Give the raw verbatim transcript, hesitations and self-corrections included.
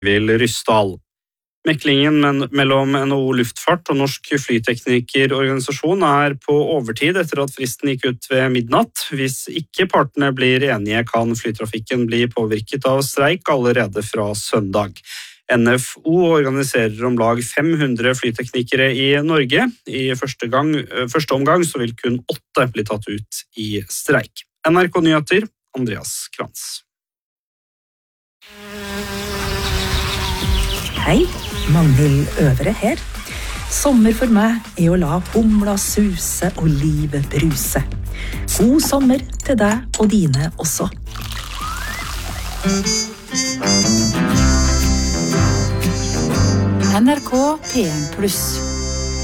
Vil Ryssdal. Meklingen mellom N H O Luftfart og Norsk Flyteknikerorganisasjon er på overtid etter at fristen gikk ut ved midnatt. Hvis ikke partene blir enige, kan flytrafikken bli påvirket av streik allerede fra søndag. N F O organiserer om lag fem hundre flyteknikere i Norge. I første, gang, første omgang så vil kun åtte bli tatt ut i streik. N R K Nyheter, Andreas Krantz. Hei, Magnhild Øvre her. Sommer for meg er å la humla suse og livet bruse. God sommer til deg og dine også. N R K P en pluss